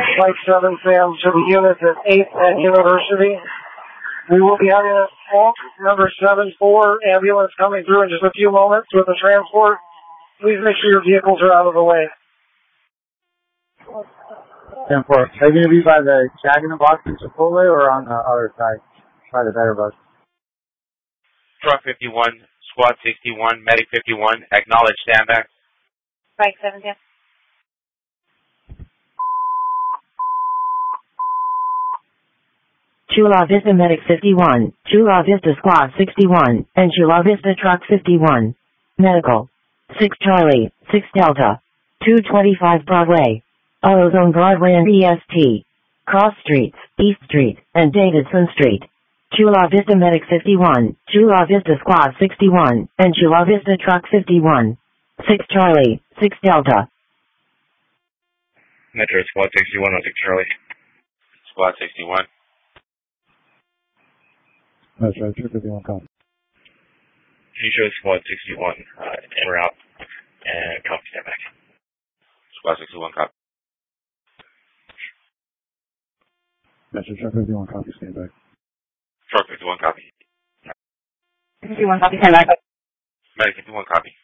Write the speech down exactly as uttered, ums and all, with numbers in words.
Flight seven, Sam, to the unit at eighth and University. We will be having a call number seven four ambulance coming through in just a few moments with the transport. Please make sure your vehicles are out of the way. ten four, are you going to be by the Jack in the Box in Chipotle or on the other side, by the Better Bus? Truck fifty-one, Squad sixty-one, Medic fifty-one, acknowledge standby. Right, seven, yeah. Chula Vista Medic fifty-one, Chula Vista Squad sixty-one, and Chula Vista Truck fifty-one. Medical. six Charlie, six Delta. two twenty-five Broadway. AutoZone Broadway and E S T. Cross Streets, East Street, and Davidson Street. Chula Vista Medic fifty-one, Chula Vista Squad sixty-one, and Chula Vista Truck fifty-one. six Charlie, six Delta. Metro Squad sixty-one on six Charlie. Squad sixty-one. Metro two fifty-one, copy. Can you show Squad sixty-one uh, en route and copy stand back? Squad sixty-one, copy. Metro Truck fifty-one, copy, stand back. Truck fifty-one, copy. fifty-one, copy, stand back. Medic fifty-one, copy.